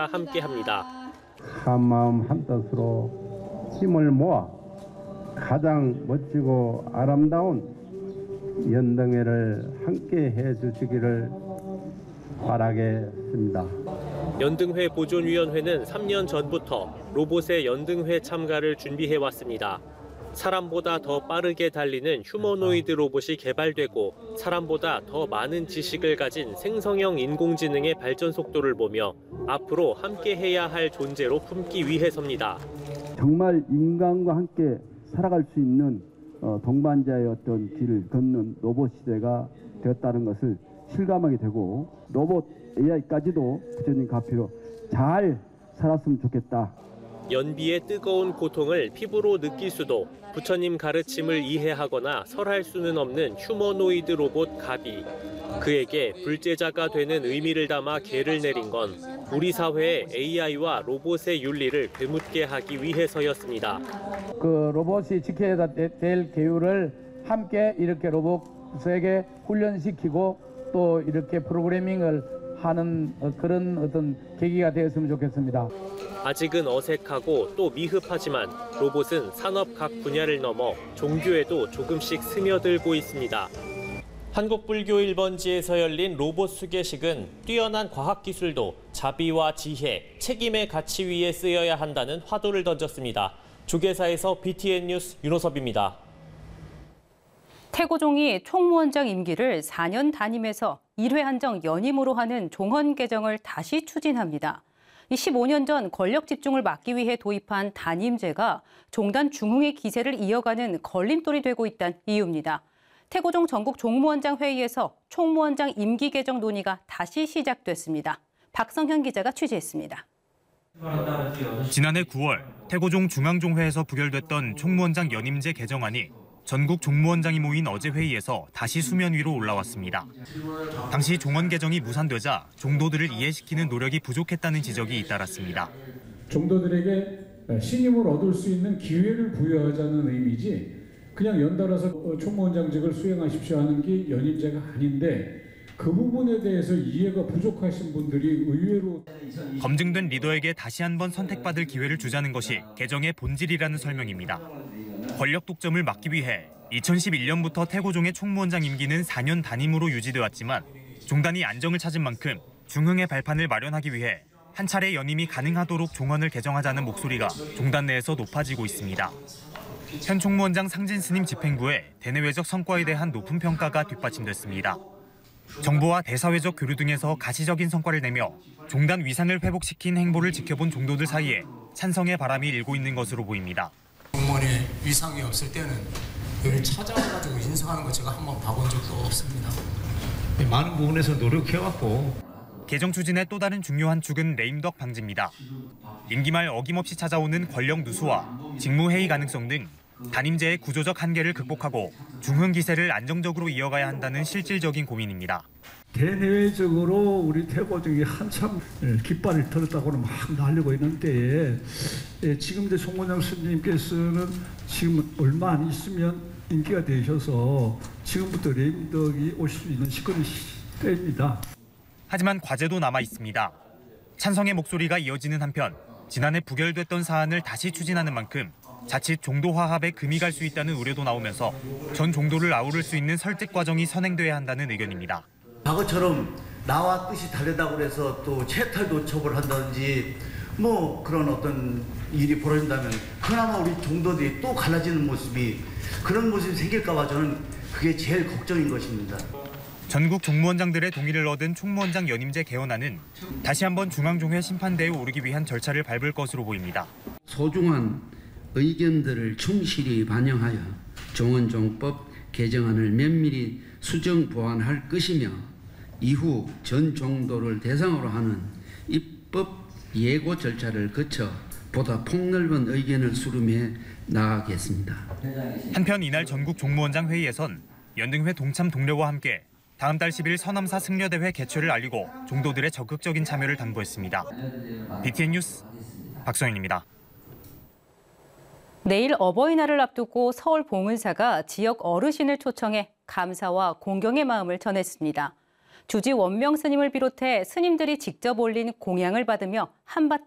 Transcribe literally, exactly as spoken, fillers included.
함께합니다. 한마음 한뜻으로 힘을 모아 가장 멋지고 아름다운 연등회를 함께 해주시기를 바라겠습니다. 연등회 보존위원회는 삼 년 전부터 로봇의 연등회 참가를 준비해왔습니다. 사람보다 더 빠르게 달리는 휴머노이드 로봇이 개발되고 사람보다 더 많은 지식을 가진 생성형 인공지능의 발전 속도를 보며 앞으로 함께해야 할 존재로 품기 위해서입니다. 정말 인간과 함께 살아갈 수 있는 동반자의 어떤 길을 걷는 로봇 시대가 되었다는 것을 실감하게 되고 로봇 에이아이까지도 부처님 가피로 잘 살았으면 좋겠다. 연비의 뜨거운 고통을 피부로 느낄 수도 부처님 가르침을 이해하거나 설할 수는 없는 휴머노이드 로봇 가비. 그에게 불제자가 되는 의미를 담아 계를 내린 건 우리 사회의 에이아이와 로봇의 윤리를 되묻게 하기 위해서였습니다. 그 로봇이 지켜야 될 계율을 함께 이렇게 로봇에게 훈련시키고 또 이렇게 프로그래밍을 하는 그런 어떤 계기가 되었으면 좋겠습니다. 아직은 어색하고 또 미흡하지만 로봇은 산업 각 분야를 넘어 종교에도 조금씩 스며들고 있습니다. 한국불교 일 번지에서 열린 로봇 수계식은 뛰어난 과학기술도 자비와 지혜, 책임의 가치 위에 쓰여야 한다는 화두를 던졌습니다. 조계사에서 비티엔 뉴스 윤호섭입니다. 태고종이 총무원장 임기를 사 년 단임에서 일 회 한정 연임으로 하는 종헌 개정을 다시 추진합니다. 십오 년 전 권력 집중을 막기 위해 도입한 단임제가 종단 중흥의 기세를 이어가는 걸림돌이 되고 있다는 이유입니다. 태고종 전국 종무원장 회의에서 총무원장 임기 개정 논의가 다시 시작됐습니다. 박성현 기자가 취재했습니다. 지난해 구월 태고종 중앙종회에서 부결됐던 총무원장 연임제 개정안이 전국 종무원장이 모인 어제 회의에서 다시 수면 위로 올라왔습니다. 당시 종헌 개정이 무산되자 종도들을 이해시키는 노력이 부족했다는 지적이 잇따랐습니다. 종도들에게 신임을 얻을 수 있는 기회를 부여하자는 의미지 그냥 연달아서 총무원장직을 수행하십시오 하는 게 연임제가 아닌데 그 부분에 대해서 이해가 부족하신 분들이 의외로 검증된 리더에게 다시 한번 선택받을 기회를 주자는 것이 개정의 본질이라는 설명입니다. 권력 독점을 막기 위해 이천십일 년부터 태고종의 총무원장 임기는 사 년 단임으로 유지돼 왔지만 종단이 안정을 찾은 만큼 중흥의 발판을 마련하기 위해 한 차례 연임이 가능하도록 종헌을 개정하자는 목소리가 종단 내에서 높아지고 있습니다. 현 총무원장 상진 스님 집행부의 대내외적 성과에 대한 높은 평가가 뒷받침됐습니다. 정부와 대사회적 교류 등에서 가시적인 성과를 내며 종단 위상을 회복시킨 행보를 지켜본 종도들 사이에 찬성의 바람이 일고 있는 것으로 보입니다. 공무원의 위상이 없을 때는 여기 찾아와가지고 인사하는 거 제가 한번 봐본 적도 없습니다. 많은 부분에서 노력해왔고. 개정 추진의 또 다른 중요한 축은 레임덕 방지입니다. 임기 말 어김없이 찾아오는 권력 누수와 직무해이 가능성 등 단임제의 구조적 한계를 극복하고 중흥 기세를 안정적으로 이어가야 한다는 실질적인 고민입니다. 대내외적으로 우리 태고종이 한참 깃발을 들었다고는 막 날리고 있는 때에 지금 이제 총무원장 스님께서는 지금 얼마 안 있으면 인기가 되셔서 지금부터 레임덕이 오실 수 있는 시간이 때입니다. 하지만 과제도 남아 있습니다. 찬성의 목소리가 이어지는 한편 지난해 부결됐던 사안을 다시 추진하는 만큼 자칫 종도 화합에 금이 갈 수 있다는 우려도 나오면서 전 종도를 아우를 수 있는 설득 과정이 선행돼야 한다는 의견입니다. 과거처럼 나와 뜻이 다르다고 해서 또 채탈도 처벌한다든지 뭐 그런 어떤 일이 벌어진다면 그나마 우리 종도들이 또 갈라지는 모습이 그런 모습이 생길까 봐 저는 그게 제일 걱정인 것입니다. 전국 종무원장들의 동의를 얻은 총무원장 연임제 개헌안은 다시 한번 중앙종회 심판대에 오르기 위한 절차를 밟을 것으로 보입니다. 소중한 의견들을 충실히 반영하여 종헌종법 개정안을 면밀히 수정 보완할 것이며 이후 전 종도를 대상으로 하는 입법 예고 절차를 거쳐 보다 폭넓은 의견을 수렴해 나가겠습니다. 한편 이날 전국 종무원장 회의에선 연등회 동참 동료와 함께 다음 달 십 일 서남사 승려대회 개최를 알리고 종도들의 적극적인 참여를 당부했습니다. 비티엔 뉴스 박성현입니다. 내일 어버이날을 앞두고 서울 봉은사가 지역 어르신을 초청해 감사와 공경의 마음을 전했습니다. 주지 원명 스님을 비롯해 스님들이 직접 올린 공양을 받으며 한바탕